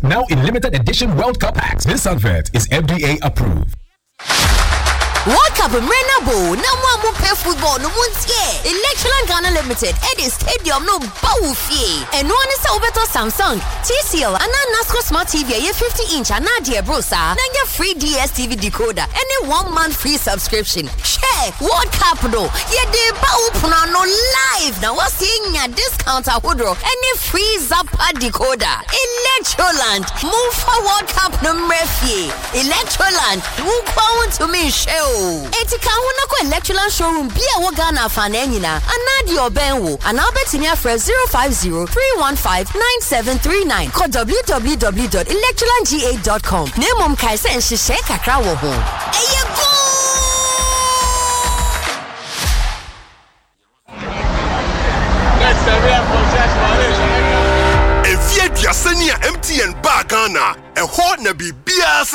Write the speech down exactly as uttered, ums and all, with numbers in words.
now in limited edition World Cup packs. This advert is F D A approved. World Cup Renabo, no one pay football, no one's here. Electron Ghana Limited, Eddie Stadium, no Bowfie. And one is over to Samsung, T C L, and Nasco Smart T V, a fifty inch, and Nadia Brosa, then your free D S T V decoder, and a one month free subscription. Share World Cup, no, yeah, the Bow no live. Now, what's seeing a discount at Woodrow, and a free Zappa decoder. Electroland, move for World Cup no Murphy. Electroland, move on to me, show. Etika wona ko Electroland showroom bia wo Ghana fan anyina anadi obenwo anabetinia for zero five zero three one five nine seven three nine call w w w dot electroland g a dot com nemom kai se nhihye kakra wo ho eye go That's the real process. If you are M T N ba Ghana e ho na bibia